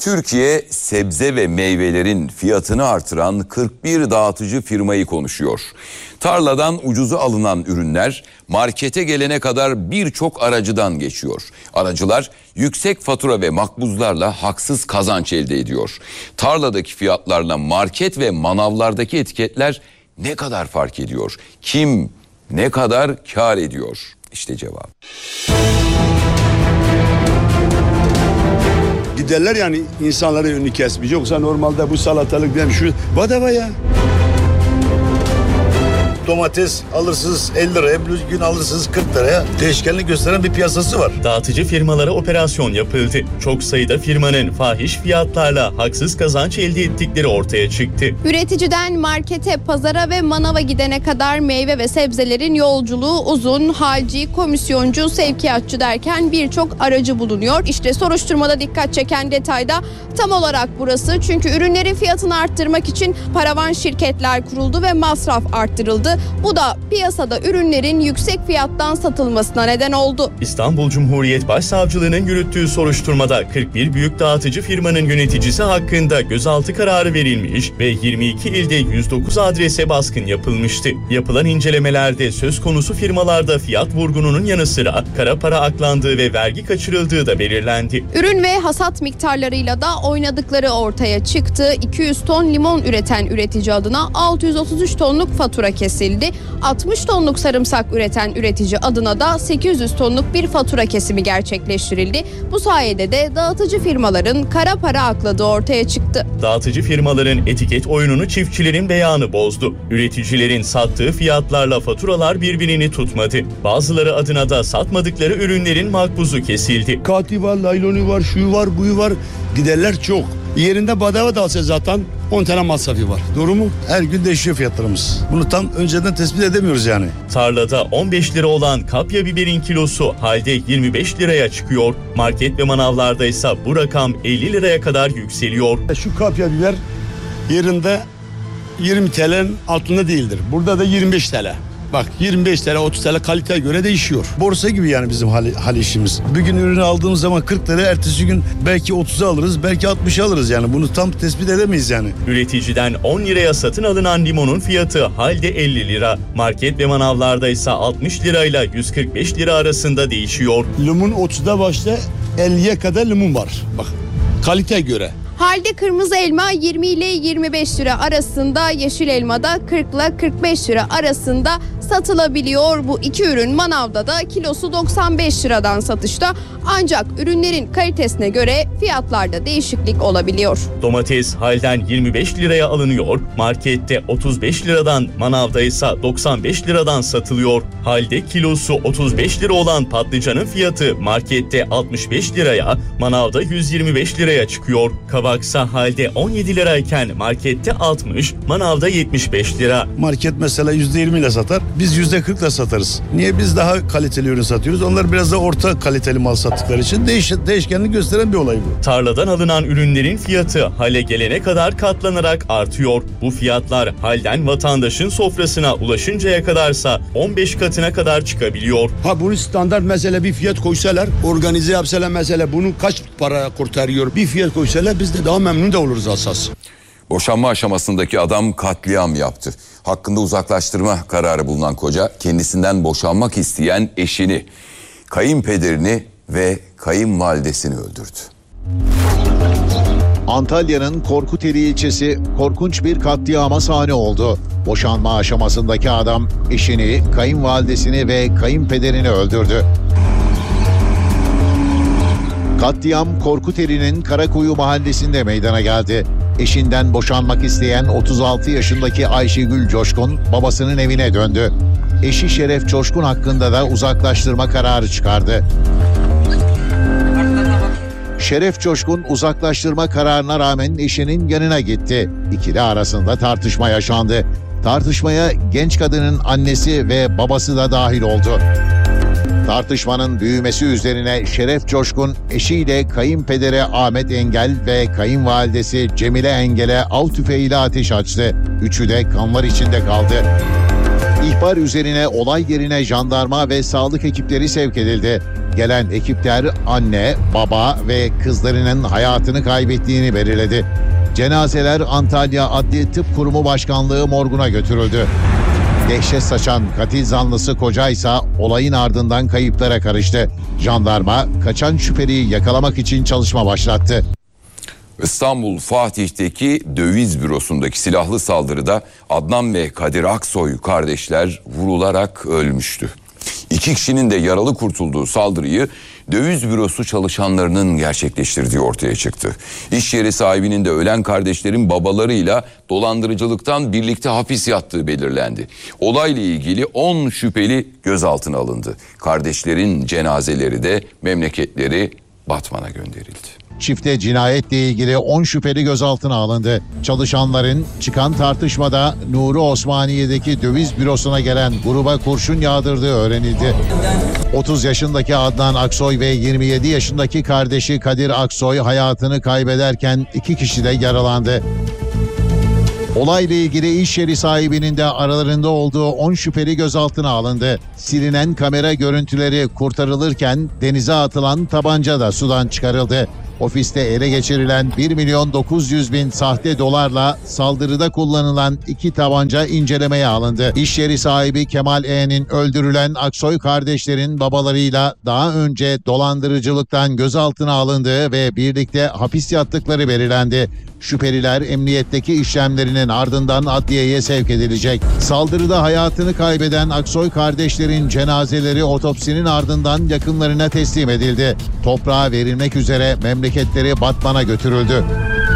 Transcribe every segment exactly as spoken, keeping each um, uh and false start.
Türkiye sebze ve meyvelerin fiyatını artıran kırk bir dağıtıcı firmayı konuşuyor. Tarladan ucuza alınan ürünler markete gelene kadar birçok aracıdan geçiyor. Aracılar yüksek fatura ve makbuzlarla haksız kazanç elde ediyor. Tarladaki fiyatlarla market ve manavlardaki etiketler ne kadar fark ediyor? Kim ne kadar kar ediyor? İşte cevap. Giderler yani insanlara önünü kesmiş. Yoksa normalde bu salatalık yani şu badava ya. Domates alırsınız elli liraya, bir gün alırsınız kırk liraya. Değişkenlik gösteren bir piyasası var. Dağıtıcı firmalara operasyon yapıldı. Çok sayıda firmanın fahiş fiyatlarla haksız kazanç elde ettikleri ortaya çıktı. Üreticiden markete, pazara ve manava gidene kadar meyve ve sebzelerin yolculuğu uzun. Halci, komisyoncu, sevkiyatçı derken birçok aracı bulunuyor. İşte soruşturmada dikkat çeken detayda tam olarak burası. Çünkü ürünlerin fiyatını arttırmak için paravan şirketler kuruldu ve masraf arttırıldı. Bu da piyasada ürünlerin yüksek fiyattan satılmasına neden oldu. İstanbul Cumhuriyet Başsavcılığı'nın yürüttüğü soruşturmada kırk bir büyük dağıtıcı firmanın yöneticisi hakkında gözaltı kararı verilmiş ve yirmi iki ilde yüz dokuz adrese baskın yapılmıştı. Yapılan incelemelerde söz konusu firmalarda fiyat vurgununun yanı sıra kara para aklandığı ve vergi kaçırıldığı da belirlendi. Ürün ve hasat miktarlarıyla da oynadıkları ortaya çıktı. iki yüz ton limon üreten üretici adına altı yüz otuz üç tonluk fatura kesildi. altmış tonluk sarımsak üreten üretici adına da sekiz yüz tonluk bir fatura kesimi gerçekleştirildi. Bu sayede de dağıtıcı firmaların kara para akladığı ortaya çıktı. Dağıtıcı firmaların etiket oyununu çiftçilerin beyanı bozdu. Üreticilerin sattığı fiyatlarla faturalar birbirini tutmadı. Bazıları adına da satmadıkları ürünlerin makbuzu kesildi. Kati var, laylonu var, şu var, buyu var. Giderler çok. Yerinde badava da alsa zaten on tane masrafı var. Doğru mu? Her gün değişiyor fiyatlarımız. Bunu tam önceden tespit edemiyoruz yani. Tarlada on beş lira olan kapya biberin kilosu halde yirmi beş liraya çıkıyor. Market ve manavlarda ise bu rakam elli liraya kadar yükseliyor. Şu kapya biber yerinde yirmi T L'nin altında değildir. Burada da yirmi beş T L. Bak yirmi beş T L otuz T L kaliteye göre değişiyor. Borsa gibi yani bizim hal, hal işimiz. Bir gün ürünü aldığımız zaman kırk lira, ertesi gün belki otuza alırız, belki altmışa alırız yani. Bunu tam tespit edemeyiz yani. Üreticiden on liraya satın alınan limonun fiyatı halde elli lira. Market ve manavlarda ise altmış lirayla yüz kırk beş lira arasında değişiyor. Limon otuzda başta elliye kadar limon var. Bak kaliteye göre. Halde kırmızı elma yirmi ile yirmi beş lira arasında, yeşil elma da kırk ile kırk beş lira arasında satılabiliyor. Bu iki ürün manavda da kilosu doksan beş liradan satışta. Ancak ürünlerin kalitesine göre fiyatlarda değişiklik olabiliyor. Domates halden yirmi beş liraya alınıyor. Markette otuz beş liradan, manavda ise doksan beş liradan satılıyor. Halde kilosu otuz beş lira olan patlıcanın fiyatı markette altmış beş liraya, manavda yüz yirmi beş liraya çıkıyor. Kabaksa halde on yedi lirayken markette altmış, manavda yetmiş beş lira. Market mesela yüzde yirmi ile satar, biz yüzde kırk ile satarız. Niye? Biz daha kaliteli ürün satıyoruz. Onlar biraz da orta kaliteli mal sattıkları için değiş, değişkenlik gösteren bir olay bu. Tarladan alınan ürünlerin fiyatı hale gelene kadar katlanarak artıyor. Bu fiyatlar halden vatandaşın sofrasına ulaşıncaya kadarsa on beş katına kadar çıkabiliyor. Ha bunu standart mesela bir fiyat koysalar, organize yapsalar mesela bunu kaç para kurtarıyor? Bir fiyat koysalar biz de daha memnun da oluruz asas. Boşanma aşamasındaki adam katliam yaptı. Hakkında uzaklaştırma kararı bulunan koca kendisinden boşanmak isteyen eşini, kayınpederini ve kayınvalidesini öldürdü. Antalya'nın Korkuteli ilçesi korkunç bir katliama sahne oldu. Boşanma aşamasındaki adam eşini, kayınvalidesini ve kayınpederini öldürdü. Katliam Korkuteli'nin Karakuyu mahallesinde meydana geldi. Eşinden boşanmak isteyen otuz altı yaşındaki Ayşegül Coşkun babasının evine döndü. Eşi Şeref Coşkun hakkında da uzaklaştırma kararı çıkardı. Şeref Coşkun uzaklaştırma kararına rağmen eşinin yanına gitti. İkili arasında tartışma yaşandı. Tartışmaya genç kadının annesi ve babası da dahil oldu. Tartışmanın büyümesi üzerine Şeref Coşkun eşiyle kayınpedere Ahmet Engel ve kayınvalidesi Cemile Engel'e av tüfeğiyle ateş açtı. Üçü de kanlar içinde kaldı. İhbar üzerine olay yerine jandarma ve sağlık ekipleri sevk edildi. Gelen ekipler anne, baba ve kızlarının hayatını kaybettiğini belirledi. Cenazeler Antalya Adli Tıp Kurumu Başkanlığı morguna götürüldü. Dehşet saçan katil zanlısı kocaysa olayın ardından kayıplara karıştı. Jandarma kaçan şüpheliyi yakalamak için çalışma başlattı. İstanbul Fatih'teki döviz bürosundaki silahlı saldırıda Adnan ve Kadir Aksoy kardeşler vurularak ölmüştü. İki kişinin de yaralı kurtulduğu saldırıyı döviz bürosu çalışanlarının gerçekleştirdiği ortaya çıktı. İş yeri sahibinin de ölen kardeşlerin babalarıyla dolandırıcılıktan birlikte hapis yattığı belirlendi. Olayla ilgili on şüpheli gözaltına alındı. Kardeşlerin cenazeleri de memleketleri Batman'a gönderildi. Çifte cinayetle ilgili on şüpheli gözaltına alındı. Çalışanların çıkan tartışmada Nuri Osmaniye'deki döviz bürosuna gelen gruba kurşun yağdırdığı öğrenildi. otuz yaşındaki Adnan Aksoy ve yirmi yedi yaşındaki kardeşi Kadir Aksoy hayatını kaybederken iki kişi de yaralandı. Olayla ilgili iş yeri sahibinin de aralarında olduğu on şüpheli gözaltına alındı. Silinen kamera görüntüleri kurtarılırken denize atılan tabanca da sudan çıkarıldı. Ofiste ele geçirilen bir milyon dokuz yüz bin sahte dolarla saldırıda kullanılan iki tabanca incelemeye alındı. İş yeri sahibi Kemal E'nin öldürülen Aksoy kardeşlerin babalarıyla daha önce dolandırıcılıktan gözaltına alındığı ve birlikte hapis yattıkları belirlendi. Şüpheliler emniyetteki işlemlerinin ardından adliyeye sevk edilecek. Saldırıda hayatını kaybeden Aksoy kardeşlerin cenazeleri otopsinin ardından yakınlarına teslim edildi. Toprağa verilmek üzere memleketleri Batman'a götürüldü.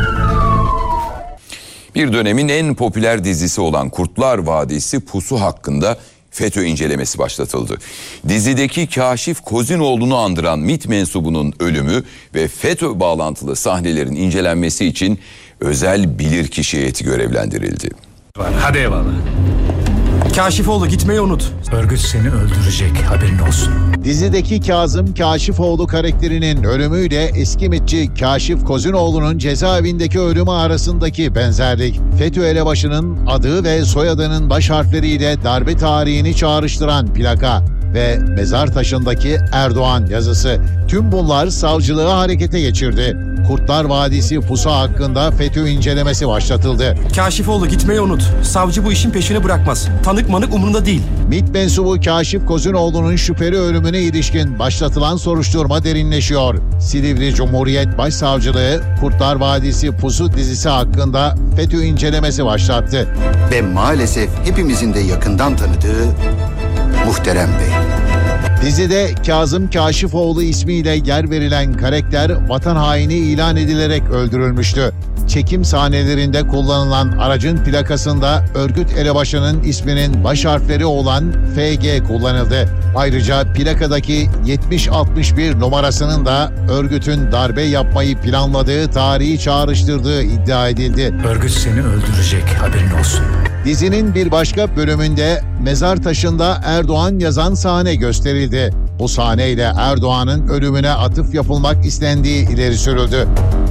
Bir dönemin en popüler dizisi olan Kurtlar Vadisi Pusu hakkında FETÖ incelemesi başlatıldı. Dizideki Kaşif Kozinoğlu'nu andıran MİT mensubunun ölümü ve FETÖ bağlantılı sahnelerin incelenmesi için özel bilirkişi heyeti görevlendirildi. Hadi eyvallah. Kaşifoğlu gitmeyi unut. Örgüt seni öldürecek, haberin olsun. Dizideki Kazım Kaşifoğlu karakterinin ölümüyle eski MİTçi Kaşif Kozinoğlu'nun cezaevindeki ölümü arasındaki benzerlik, FETÖ elebaşının adı ve soyadının baş harfleriyle darbe tarihini çağrıştıran plaka ve mezar taşındaki Erdoğan yazısı. Tüm bunlar savcılığı harekete geçirdi. Kurtlar Vadisi Pusu hakkında FETÖ incelemesi başlatıldı. Kaşifoğlu gitmeyi unut. Savcı bu işin peşini bırakmaz. Tanık manık umurunda değil. MİT mensubu Kaşif Kozinoğlu'nun şüpheli ölümüne ilişkin başlatılan soruşturma derinleşiyor. Silivri Cumhuriyet Başsavcılığı Kurtlar Vadisi Pusu dizisi hakkında FETÖ incelemesi başlattı. Ve maalesef hepimizin de yakından tanıdığı Muhterem Bey. Dizide Kazım Kaşifoğlu ismiyle yer verilen karakter vatan haini ilan edilerek öldürülmüştü. Çekim sahnelerinde kullanılan aracın plakasında örgüt elebaşının isminin baş harfleri olan F G kullanıldı. Ayrıca plakadaki yetmiş altmış bir numarasının da örgütün darbe yapmayı planladığı tarihi çağrıştırdığı iddia edildi. Örgüt seni öldürecek, haberin olsun. Dizinin bir başka bölümünde mezar taşında Erdoğan yazan sahne gösterildi. Bu sahneyle Erdoğan'ın ölümüne atıf yapılmak istendiği ileri sürüldü.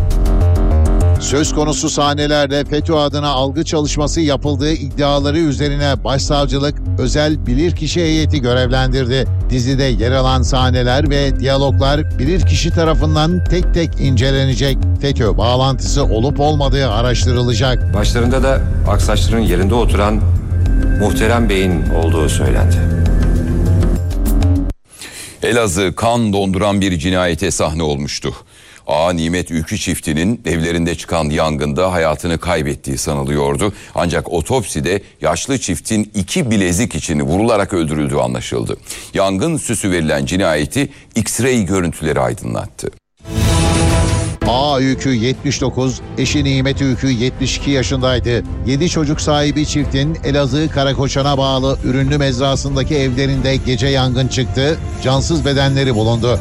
Söz konusu sahnelerde FETÖ adına algı çalışması yapıldığı iddiaları üzerine başsavcılık özel bilirkişi heyeti görevlendirdi. Dizide yer alan sahneler ve diyaloglar bilirkişi tarafından tek tek incelenecek. FETÖ bağlantısı olup olmadığı araştırılacak. Başlarında da aksaçların yerinde oturan Muhterem Bey'in olduğu söylendi. Elazığ kan donduran bir cinayete sahne olmuştu. Ağa Nimet Ülkü çiftinin evlerinde çıkan yangında hayatını kaybettiği sanılıyordu. Ancak otopside yaşlı çiftin iki bilezik için vurularak öldürüldüğü anlaşıldı. Yangın süsü verilen cinayeti X-ray görüntüleri aydınlattı. Ağa Ülkü yetmiş dokuz, eşi Nimet Ülkü yetmiş iki yaşındaydı. yedi çocuk sahibi çiftin Elazığ Karakoçan'a bağlı Ürünlü mezrasındaki evlerinde gece yangın çıktı. Cansız bedenleri bulundu.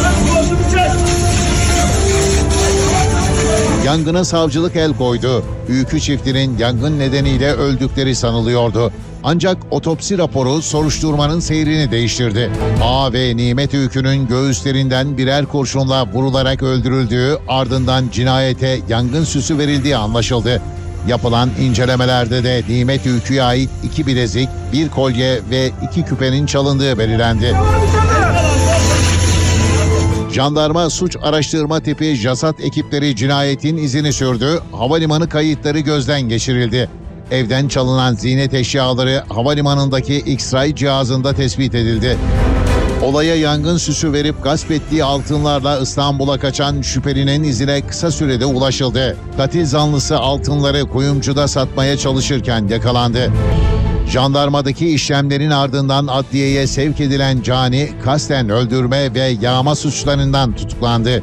Yangına savcılık el koydu. Ülkü çiftinin yangın nedeniyle öldükleri sanılıyordu. Ancak otopsi raporu soruşturmanın seyrini değiştirdi. Ağa ve Nimet Ülkü'nün göğüslerinden birer kurşunla vurularak öldürüldüğü, ardından cinayete yangın süsü verildiği anlaşıldı. Yapılan incelemelerde de Nimet Ülkü'ye ait iki bilezik, bir kolye ve iki küpenin çalındığı belirlendi. Jandarma Suç Araştırma Tipi JASAT ekipleri cinayetin izini sürdü, havalimanı kayıtları gözden geçirildi. Evden çalınan ziynet eşyaları havalimanındaki X-ray cihazında tespit edildi. Olaya yangın süsü verip gasp ettiği altınlarla İstanbul'a kaçan şüphelinin izine kısa sürede ulaşıldı. Katil zanlısı altınları kuyumcuda satmaya çalışırken yakalandı. Jandarmadaki işlemlerin ardından adliyeye sevk edilen Cani, kasten öldürme ve yağma suçlarından tutuklandı.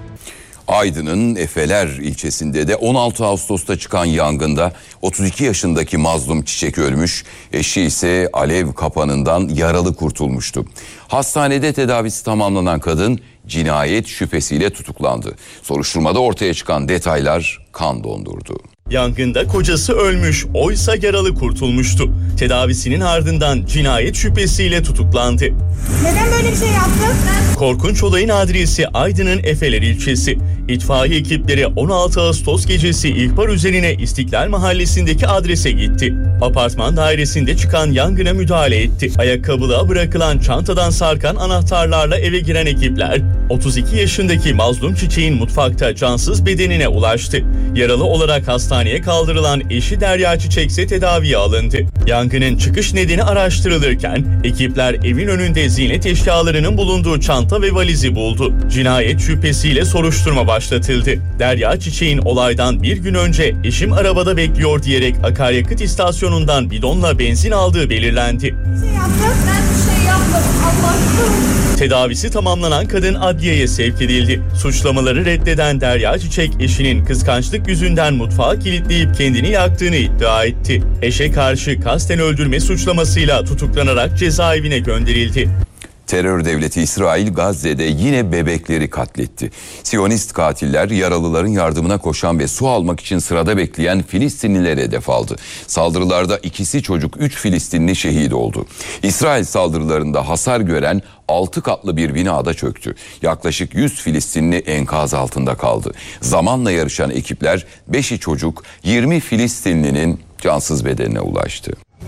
Aydın'ın Efeler ilçesinde de on altı Ağustos'ta çıkan yangında otuz iki yaşındaki Mazlum Çiçek ölmüş, eşi ise alev kapanından yaralı kurtulmuştu. Hastanede tedavisi tamamlanan kadın cinayet şüphesiyle tutuklandı. Soruşturmada ortaya çıkan detaylar kan dondurdu. Yangında kocası ölmüş, oysa yaralı kurtulmuştu. Tedavisinin ardından cinayet şüphesiyle tutuklandı. Neden böyle bir şey yaptın? Korkunç olayın adresi Aydın'ın Efeler ilçesi. İtfaiye ekipleri on altı Ağustos gecesi ihbar üzerine İstiklal Mahallesi'ndeki adrese gitti. Apartman dairesinde çıkan yangına müdahale etti. Ayakkabılığa bırakılan çantadan sarkan anahtarlarla eve giren ekipler otuz iki yaşındaki Mazlum Çiçek'in mutfakta cansız bedenine ulaştı. Yaralı olarak hastaneye kaldırılan eşi Derya Çiçek ise tedaviye alındı. Yangının çıkış nedeni araştırılırken ekipler evin önünde ziynet eşyalarının bulunduğu çanta ve valizi buldu. Cinayet şüphesiyle soruşturma başlatıldı. Derya Çiçek'in olaydan bir gün önce eşim arabada bekliyor diyerek akaryakıt istasyonundan bidonla benzin aldığı belirlendi. Bir şey yaptın, ben bir şey yapmadım. Allah'ım. Tedavisi tamamlanan kadın adliyeye sevk edildi. Suçlamaları reddeden Derya Çiçek eşinin kıskançlık yüzünden mutfağı kilitleyip kendini yaktığını iddia etti. Eşe karşı kasten öldürme suçlamasıyla tutuklanarak cezaevine gönderildi. Terör devleti İsrail Gazze'de yine bebekleri katletti. Siyonist katiller yaralıların yardımına koşan ve su almak için sırada bekleyen Filistinlilere hedef aldı. Saldırılarda ikisi çocuk, üç Filistinli şehit oldu. İsrail saldırılarında hasar gören altı katlı bir binada çöktü. Yaklaşık yüz Filistinli enkaz altında kaldı. Zamanla yarışan ekipler beşi çocuk, yirmi Filistinlinin cansız bedenine ulaştı.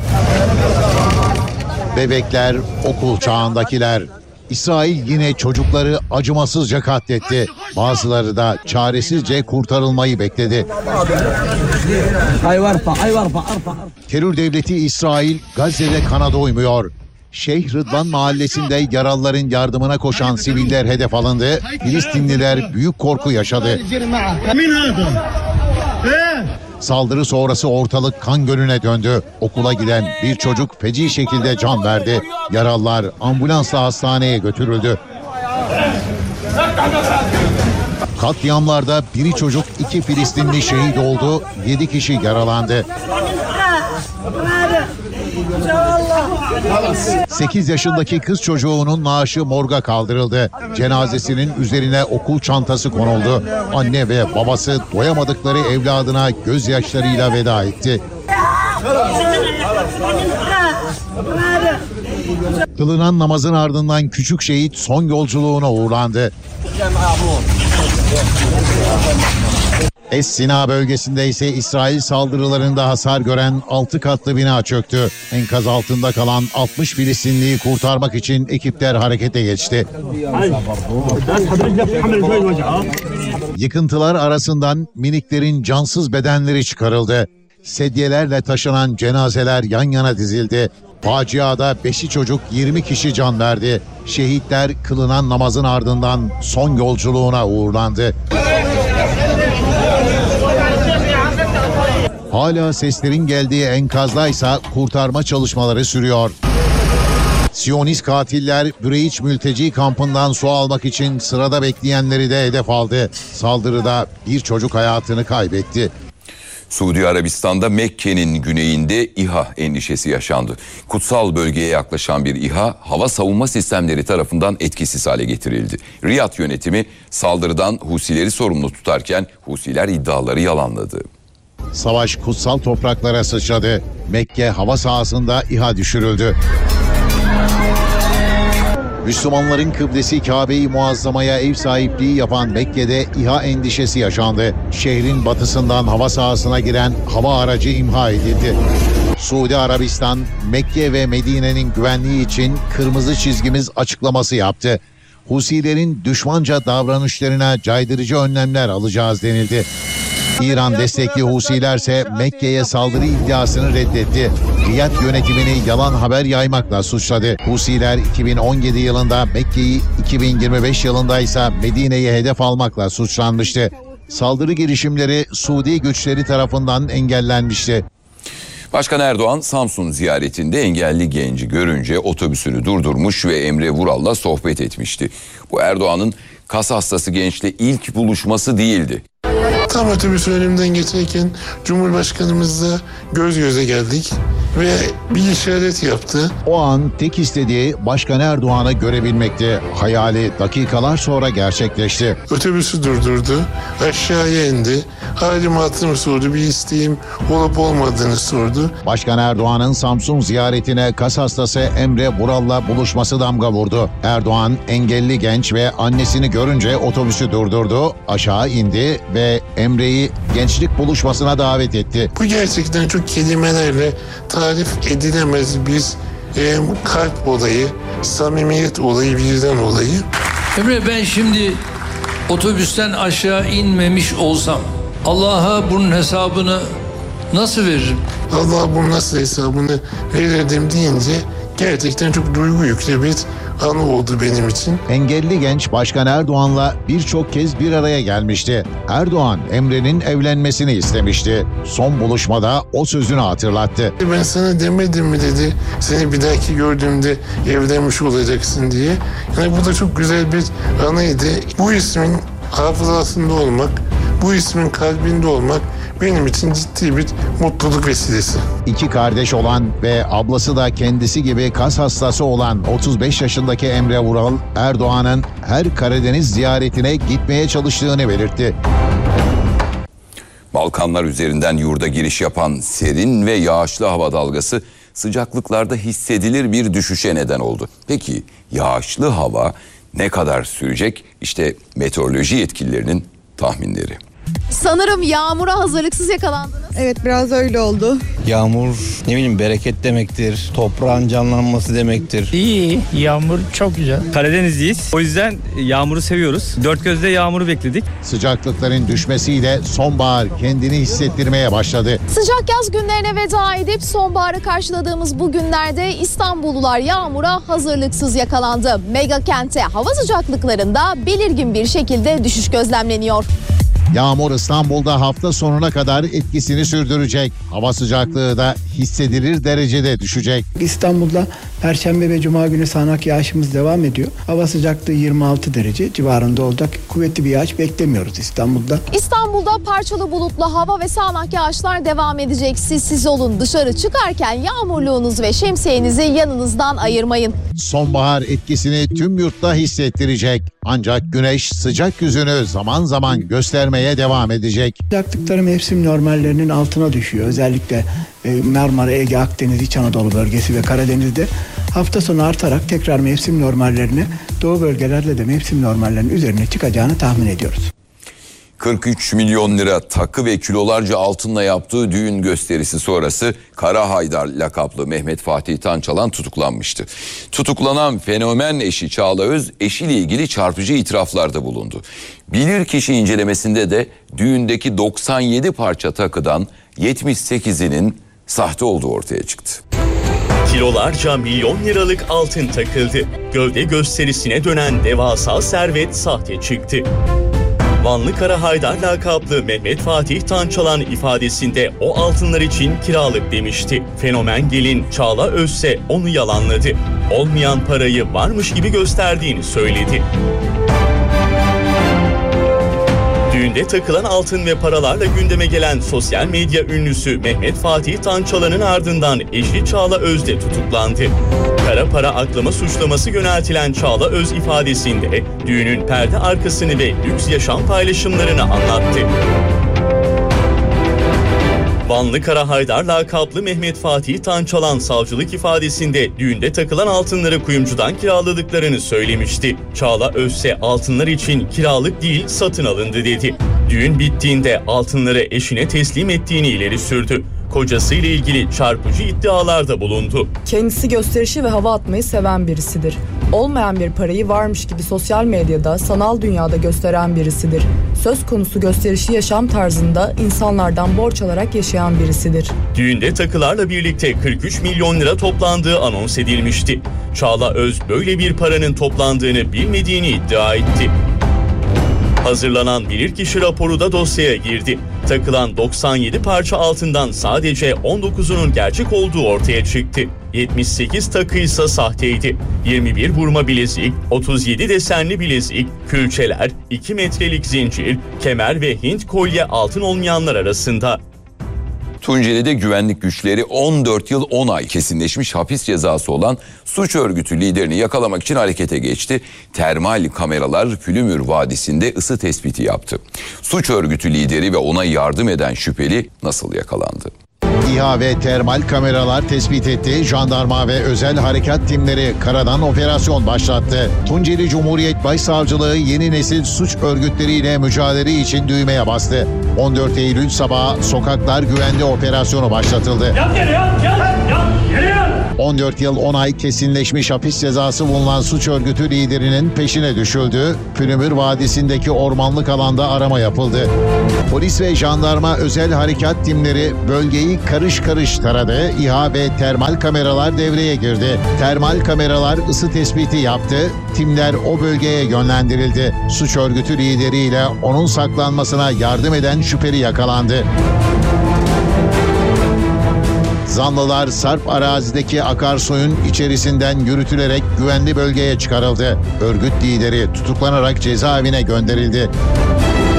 Bebekler, okul çağındakiler. İsrail yine çocukları acımasızca katletti. Bazıları da çaresizce kurtarılmayı bekledi. Terör devleti İsrail Gazze'de kana doymuyor. Şeyh Rıdvan mahallesinde yaralıların yardımına koşan siviller hedef alındı. Filistinliler büyük korku yaşadı. Saldırı sonrası ortalık kan gölüne döndü. Okula giden bir çocuk feci şekilde can verdi. Yaralılar ambulansla hastaneye götürüldü. Katliamlarda biri çocuk, iki Filistinli şehit oldu, yedi kişi yaralandı. sekiz yaşındaki kız çocuğunun naaşı morga kaldırıldı. Cenazesinin üzerine okul çantası konuldu. Anne ve babası doyamadıkları evladına gözyaşlarıyla veda etti. Kılınan namazın ardından küçük şehit son yolculuğuna uğurlandı. Es-Sina bölgesinde ise İsrail saldırılarında hasar gören altı katlı bina çöktü. Enkaz altında kalan altmış Filistinliyi kurtarmak için ekipler harekete geçti. Yıkıntılar arasından miniklerin cansız bedenleri çıkarıldı. Sedyelerle taşınan cenazeler yan yana dizildi. Faciada beşi çocuk, yirmi kişi can verdi. Şehitler kılınan namazın ardından son yolculuğuna uğurlandı. Hala seslerin geldiği enkazdaysa kurtarma çalışmaları sürüyor. Siyonist katiller Breiç mülteci kampından su almak için sırada bekleyenleri de hedef aldı. Saldırıda bir çocuk hayatını kaybetti. Suudi Arabistan'da Mekke'nin güneyinde İHA endişesi yaşandı. Kutsal bölgeye yaklaşan bir İHA hava savunma sistemleri tarafından etkisiz hale getirildi. Riyad yönetimi saldırıdan Husileri sorumlu tutarken Husiler iddiaları yalanladı. Savaş kutsal topraklara sıçradı. Mekke hava sahasında İHA düşürüldü. Müslümanların kıblesi Kabe-i Muazzama'ya ev sahipliği yapan Mekke'de İHA endişesi yaşandı. Şehrin batısından hava sahasına giren hava aracı imha edildi. Suudi Arabistan, Mekke ve Medine'nin güvenliği için kırmızı çizgimiz açıklaması yaptı. Husilerin düşmanca davranışlarına caydırıcı önlemler alacağız denildi. İran destekli Husilerse Mekke'ye saldırı iddiasını reddetti. Riyad yönetimini yalan haber yaymakla suçladı. Husiler iki bin on yedi yılında Mekke'yi, iki bin yirmi beş yılında ise Medine'yi hedef almakla suçlanmıştı. Saldırı girişimleri Suudi güçleri tarafından engellenmişti. Başkan Erdoğan Samsun ziyaretinde engelli genci görünce otobüsünü durdurmuş ve Emre Vural'la sohbet etmişti. Bu Erdoğan'ın kas hastası gençle ilk buluşması değildi. Tam otobüs önümden geçerken Cumhurbaşkanımızla göz göze geldik ve bir işaret yaptı. O an tek istediği Başkan Erdoğan'ı görebilmekti. Hayali dakikalar sonra gerçekleşti. Otobüsü durdurdu, aşağıya indi, halim hatırımı sordu, bir isteğim olup olmadığını sordu. Başkan Erdoğan'ın Samsun ziyaretine kas hastası Emre Vural'la buluşması damga vurdu. Erdoğan engelli genç ve annesini görünce otobüsü durdurdu, aşağı indi ve Emre'yi gençlik buluşmasına davet etti. Bu gerçekten çok kelimelerle tarif edilemez bir e, kalp olayı, samimiyet olayı, vicdan olayı. Emre, ben şimdi otobüsten aşağı inmemiş olsam Allah'a bunun hesabını nasıl veririm? Allah'a bunun nasıl hesabını verirdim deyince gerçekten çok duygu yüklü bir anı oldu benim için. Engelli genç Başkan Erdoğan'la birçok kez bir araya gelmişti. Erdoğan Emre'nin evlenmesini istemişti. Son buluşmada o sözünü hatırlattı. Ben sana demedim mi dedi, seni bir dahaki gördüğümde evlenmiş olacaksın diye. Yani bu da çok güzel bir anıydı. Bu ismin hafızasında olmak, bu ismin kalbinde olmak benim için ciddi bir mutluluk vesilesi. İki kardeş olan ve ablası da kendisi gibi kas hastası olan otuz beş yaşındaki Emre Vural, Erdoğan'ın her Karadeniz ziyaretine gitmeye çalıştığını belirtti. Balkanlar üzerinden yurda giriş yapan serin ve yağışlı hava dalgası sıcaklıklarda hissedilir bir düşüşe neden oldu. Peki yağışlı hava ne kadar sürecek? İşte meteoroloji yetkililerinin tahminleri. Sanırım yağmura hazırlıksız yakalandınız. Evet, biraz öyle oldu. Yağmur ne bileyim bereket demektir. Toprağın canlanması demektir. İyi, yağmur çok güzel. Karadenizliyiz. O yüzden yağmuru seviyoruz. Dört gözle yağmuru bekledik. Sıcaklıkların düşmesiyle sonbahar kendini hissettirmeye başladı. Sıcak yaz günlerine veda edip sonbaharı karşıladığımız bu günlerde İstanbullular yağmura hazırlıksız yakalandı. Mega kentte hava sıcaklıklarında belirgin bir şekilde düşüş gözlemleniyor. Yağmur İstanbul'da hafta sonuna kadar etkisini sürdürecek. Hava sıcaklığı da hissedilir derecede düşecek. İstanbul'da Perşembe ve Cuma günü sağanak yağışımız devam ediyor. Hava sıcaklığı yirmi altı derece civarında olacak. Kuvvetli bir yağış beklemiyoruz İstanbul'da. İstanbul'da parçalı bulutlu hava ve sağanak yağışlar devam edecek. Siz siz olun, dışarı çıkarken yağmurluğunuz ve şemsiyenizi yanınızdan ayırmayın. Sonbahar etkisini tüm yurtta hissettirecek. Ancak güneş sıcak yüzünü zaman zaman göstermeye devam edecek. Sıcaklıkları mevsim normallerinin altına düşüyor. Özellikle Marmara, Ege, Akdeniz, İç Anadolu bölgesi ve Karadeniz'de hafta sonu artarak tekrar mevsim normallerine, doğu bölgelerde de mevsim normallerinin üzerine çıkacağını tahmin ediyoruz. kırk üç milyon lira takı ve kilolarca altınla yaptığı düğün gösterisi sonrası Kara Haydar lakaplı Mehmet Fatih Tançalan tutuklanmıştı. Tutuklanan fenomen eşi Çağla Öz eşiyle ilgili çarpıcı itiraflarda bulundu. Bilirkişi incelemesinde de düğündeki doksan yedi parça takıdan yetmiş sekizinin sahte olduğu ortaya çıktı. Kilolarca milyon liralık altın takıldı. Gövde gösterisine dönen devasa servet sahte çıktı. Vanlı Kara Haydar lakaplı Mehmet Fatih Tançalan ifadesinde o altınlar için kiralık demişti. Fenomen gelin Çağla Özse onu yalanladı. Olmayan parayı varmış gibi gösterdiğini söyledi. Düğünde takılan altın ve paralarla gündeme gelen sosyal medya ünlüsü Mehmet Fatih Tançalan'ın ardından eşi Çağla Öz de tutuklandı. Kara para aklama suçlaması yöneltilen Çağla Öz ifadesinde düğünün perde arkasını ve lüks yaşam paylaşımlarını anlattı. Vanlı Kara Haydar lakaplı Mehmet Fatih Tançalan savcılık ifadesinde düğünde takılan altınları kuyumcudan kiraladıklarını söylemişti. Çağla Özse altınlar için kiralık değil satın alındı dedi. Düğün bittiğinde altınları eşine teslim ettiğini ileri sürdü. Kocasıyla ilgili çarpıcı iddialarda bulundu. Kendisi gösterişi ve hava atmayı seven birisidir. Olmayan bir parayı varmış gibi sosyal medyada, sanal dünyada gösteren birisidir. Söz konusu gösterişi yaşam tarzında insanlardan borç alarak yaşayan birisidir. Düğünde takılarla birlikte kırk üç milyon lira toplandığı anons edilmişti. Çağla Öz böyle bir paranın toplandığını bilmediğini iddia etti. Hazırlanan bilirkişi raporu da dosyaya girdi. Takılan doksan yedi parça altından sadece on dokuzunun gerçek olduğu ortaya çıktı. yetmiş sekiz takı ise sahteydi. yirmi bir vurma bilezik, otuz yedi desenli bilezik, külçeler, iki metrelik zincir, kemer ve Hint kolye altın olmayanlar arasında. Tunceli'de güvenlik güçleri on dört yıl on ay kesinleşmiş hapis cezası olan suç örgütü liderini yakalamak için harekete geçti. Termal kameralar Pülümür Vadisi'nde ısı tespiti yaptı. Suç örgütü lideri ve ona yardım eden şüpheli nasıl yakalandı? İHA ve termal kameralar tespit etti. Jandarma ve özel harekat timleri karadan operasyon başlattı. Tunceli Cumhuriyet Başsavcılığı yeni nesil suç örgütleriyle mücadele için düğmeye bastı. on dört Eylül sabahı Sokaklar Güvende operasyonu başlatıldı. Yap geri yap, yap, yap, geri yap. on dört yıl on ay kesinleşmiş hapis cezası bulunan suç örgütü liderinin peşine düşüldü. Pülümür Vadisi'ndeki ormanlık alanda arama yapıldı. Polis ve jandarma özel harekat timleri bölgeyi karış karış taradı. İHA ve termal kameralar devreye girdi. Termal kameralar ısı tespiti yaptı. Timler o bölgeye yönlendirildi. Suç örgütü lideriyle onun saklanmasına yardım eden şüpheli yakalandı. Zanlılar Sarp arazideki akarsuyun içerisinden yürütülerek güvenli bölgeye çıkarıldı. Örgüt lideri tutuklanarak cezaevine gönderildi.